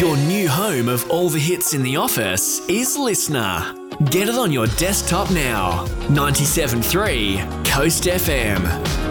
Your new home of all the hits in the office is Listener. Get it on your desktop now. 97.3 Coast FM.